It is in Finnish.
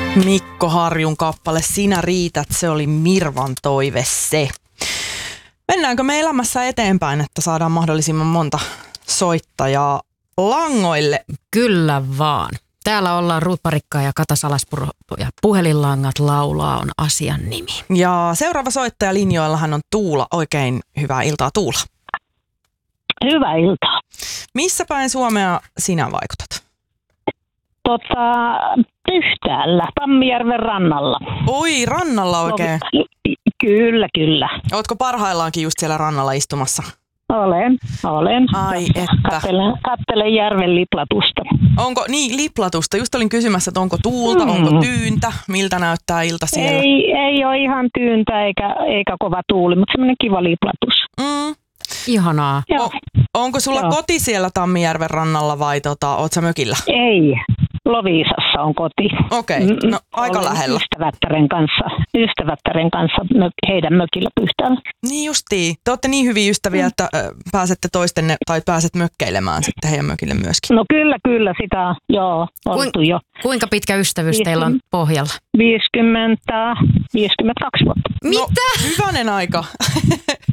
Mikko Harjun kappale Sinä riität, se oli Mirvan toive se. Mennäänkö me elämässä eteenpäin, että saadaan mahdollisimman monta soittajaa langoille? Kyllä vaan. Täällä ollaan Ruut Parikkaa ja Kata Salaspuro ja Puhelinlangat laulaa on asian nimi. Ja seuraava soittaja linjoillahan on Tuula. Oikein hyvää iltaa, Tuula. Hyvää iltaa. Missä päin Suomea sinä vaikutat? Pyhtäällä, Tammijärven rannalla. Oi, rannalla oikein. Kyllä. Ootko parhaillaankin just siellä rannalla istumassa? Olen. Ai että. Kattelen järven liplatusta. Onko, niin liplatusta. Just olin kysymässä, että onko tuulta, onko tyyntä, miltä näyttää ilta siellä? Ei ole ihan tyyntä eikä kova tuuli, mutta semmoinen kiva liplatus. Ihanaa. Onko sulla koti siellä Tammijärven rannalla vai oot sä mökillä? Ei. Loviisassa on koti. Okei, no aika olen lähellä. Ystävättären kanssa heidän mökillä Pyhtäällä. Niin justiin. Te olette niin hyviä ystäviä, että pääsette toistenne tai pääset mökkeilemään sitten heidän mökille myöskin. No kyllä sitä oltu jo. Kuinka pitkä ystävyys teillä on pohjalla? 52 vuotta. Mitä? No, hyvänen aika.